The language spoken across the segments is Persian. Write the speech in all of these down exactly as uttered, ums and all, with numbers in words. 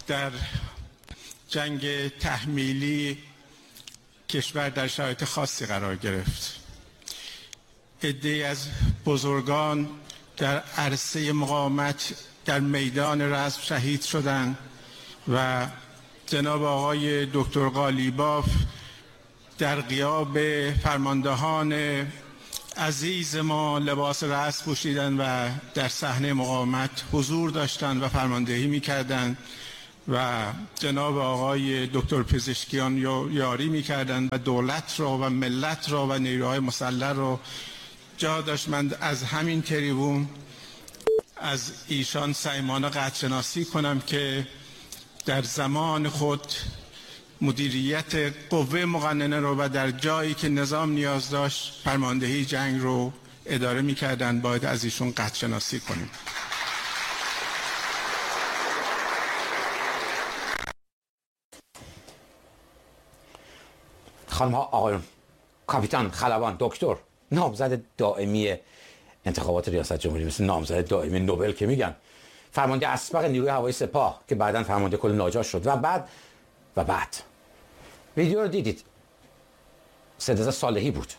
در جنگ تحمیلی کشور در شرایط خاصی قرار گرفت. عده‌ای از بزرگان در عرصه مقاومت در میدان رزم شهید شدند و جناب آقای دکتر قالیباف در غیاب فرماندهان عزیز ما لباس رزم پوشیدند و در صحنه مقاومت حضور داشتند و فرماندهی می‌کردند و جناب آقای دکتر پزشکیان یاری می‌کردند و دولت را و ملت را و نیروهای مسلح را جا داشت. من از همین تریبون از ایشان صمیمانه قدرشناسی کنم که در زمان خود مدیریت قوه مقننه رو و در جایی که نظام نیاز داشت فرماندهی جنگ رو اداره می‌کردن. باید از ایشون قدرشناسی کنیم. خانم ها آقایون، کاپیتان خلبان دکتر نامزد دائمی انتخابات ریاست جمهوری، مثل نامزد دائمی نوبل که میگن، فرمانده اسبق نیروی هوایی سپاه که بعداً فرمانده کل ناجا شد و بعد و بعد ویدیو رو دیدید. سیدرضا صالحی بود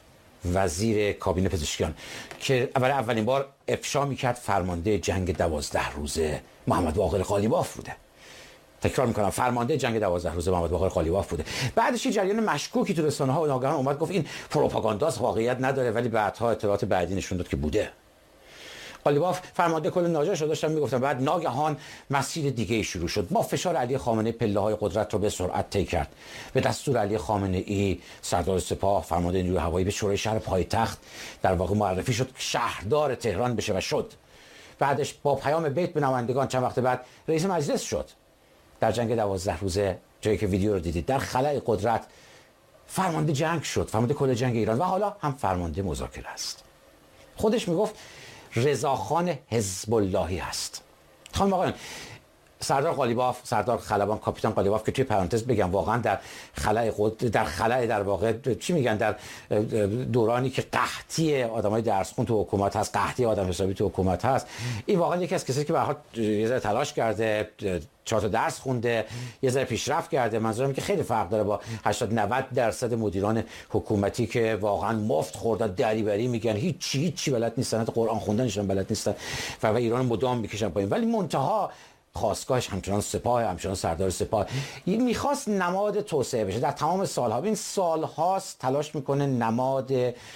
وزیر کابینه پزشکیان که برای اولین بار افشا میکرد فرمانده جنگ دوازده روزه محمد باقر قالیباف بوده. تکرار میکنم، فرمانده جنگ دوازده روزه محمد باقر قالیباف بوده. بعدش یه جریان مشکوکی تو رسانه ها ناگهان اومد گفت این پروپاگانداست، واقعیت نداره، ولی بعدها اطلاعات بعدی نشون داد که بوده. قالیباف فرمانده کل ناجا شد. داشتم میگفتم بعد ناگهان مسیر دیگه ای شروع شد. با فشار علی خامنه ای پله‌های قدرت رو به سرعت طی کرد. به دستور علی خامنه ای سردار سپاه فرمانده نیروی هوایی به شورای شهر پایتخت در واقع معرفی شد شهردار تهران بشه و شد. بعدش با پیام بیت به نمایندگان چند وقت بعد رئیس مجلس شد. در جنگ دوازده روزه جایی که ویدیو رو دیدید در خلأ قدرت فرمانده جنگ شد، فرمانده کل جنگ ایران و حالا هم فرمانده مذاکره است. خودش میگفت رضاخان حزب اللهی هست. خانم آقایان، سردار قالیباف، سردار خلبان، کاپیتان قالیباف که توی پرانتز بگم واقعا در خلأ در خلأ در واقع چی میگن در دورانی که قحطی آدمای درسخون تو حکومت هست، قحطی آدم حسابی تو حکومت هست، این واقعا یکی از کسایی که به هر حال یه ذره تلاش کرده، چهار تا درس خونده، یه ذره پیشرفت کرده. منظورم که خیلی فرق داره با هشتاد نود درصد مدیران حکومتی که واقعا مفت خوردن، دریوری میگن، هیچ چی هیچ چی بلد نیستن، حتی قرآن خوندنشون بلد نیستن و ایران مدام میکشن پایین. ولی منتها خواستگاهش همچنان سپاه، همچنان سردار سپاه. میخواست نماد توسعه بشه. در تمام سالها، این سالهاست تلاش میکنه نماد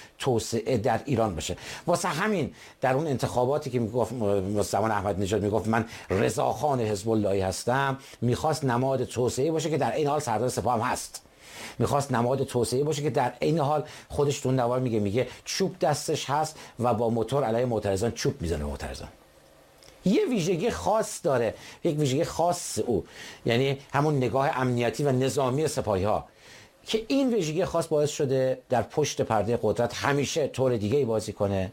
توسعه در ایران بشه. واسه همین در اون انتخاباتی که میگفت زمان احمدی نژاد میگفت من رضاخان حزب اللهی هستم، میخواست نماد توسعه باشه که در این حال سردار سپاه هم هست. میخواست نماد توسعه باشه که در این حال خودش تو نوار میگه میگه چوب دستش هست و با موتور علیه معترضان چوب میزنه معترضان. یه ویژگی خاص داره، یک ویژگی خاص او، یعنی همون نگاه امنیتی و نظامی سپاهی ها که این ویژگی خاص باعث شده در پشت پرده قدرت همیشه طور دیگه ای بازی کنه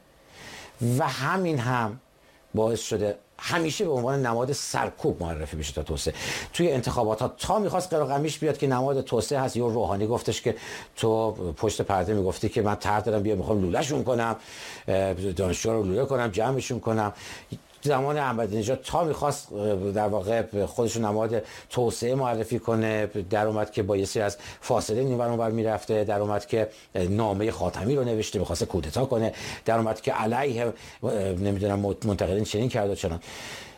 و همین هم باعث شده همیشه به عنوان نماد سرکوب معرفی بشه تا توسعه. توی انتخابات ها تا میخواست قراقمیش بیاد که نماد توسعه هست، یا روحانی گفتش که تو پشت پرده میگفتی که من طرح دارم بیا میخوام لولهشون کنم، دانشجو رو لوله کنم، جمعشون کنم. زمان احمدی نژاد تا میخواست در واقع خودش نماد توسعه معرفی کنه، در اومد که با یه سری از فاصله این ور اون ور میرفته، در اومد که نامه خاتمی رو نوشته میخواست کودتا کنه، در اومد که علیه نمیدونم منتقدین چنین کرد و چنان.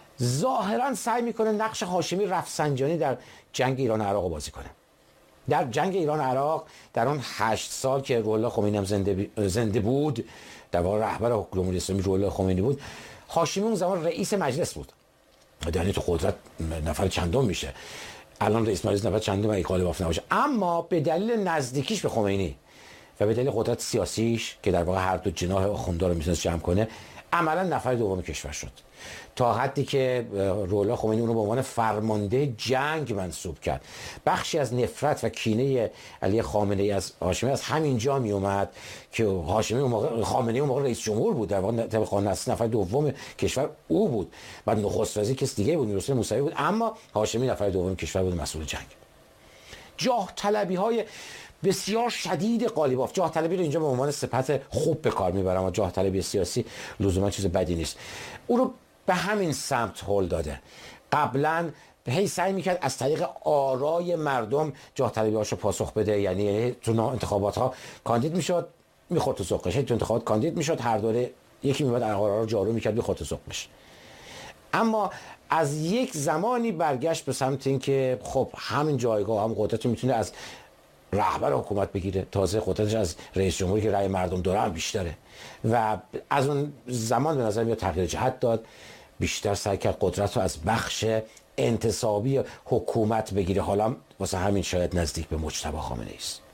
ظاهرا سعی میکنه نقش هاشمی رفسنجانی در جنگ ایران عراق رو بازی کنه. در جنگ ایران عراق در اون هشت سال که روح الله خمینی هم زنده, زنده بود، در واقع رهبر جمهوری اسلامی روح الله خمینی بود، هاشمی اون زمان رئیس مجلس بود. یعنی تو قدرت نفر چندم میشه. الان رئیس مجلس نفر چندم اگه قالیباف نباشه. اما به دلیل نزدیکیش به خمینی و به دلیل قدرت سیاسیش که در واقع هر دو جناح آخوندا رو میتونست جمع کنه، عملا نفر دوم کشور شد. تا حدی که روح الله خمینی اون رو به عنوان فرمانده جنگ منصوب کرد. بخشی از نفرت و کینه علی خامنه ای از هاشمی از همین جا می اومد که هاشمی اون موقع خامنه اون موقع رئیس جمهور بود، در واقع طبق قانون اساسی نفر دوم کشور او بود. بعد نخست وزیر کس دیگه بود، میرحسین موسوی بود، اما هاشمی نفر دوم کشور بود، مسئول جنگ. جاه طلبی های بسیار شدید قالیباف، جاه طلبی رو اینجا به عنوان صفت خوب به کار میبرم و جاه طلبی سیاسی لزوما چیز بدی نیست، او رو به همین سمت هل داده. قبلا هی سعی میکرد از طریق آرای مردم جاه طلبی‌هاشو پاسخ بده. یعنی تو انتخابات ها کاندید میشد میخورد تو سوقش، تو انتخابات کاندید میشد هر دوره یکی میومد آرا رو جارو میکرد میخورد تو سوقش. اما از یک زمانی برگشت به سمت این که خب همین جایگاه هم قدرت میتونه از رهبر حکومت بگیره، تازه قدرتش از رئیس جمهوری که رأی مردم داره هم بیشتره و از اون زمان به نظر میاد تغییر جهت داد، بیشتر سعی کرد قدرت رو از بخش انتصابی حکومت بگیره. حالا واسه همین شاید نزدیک به مجتبی خامنه‌ای است.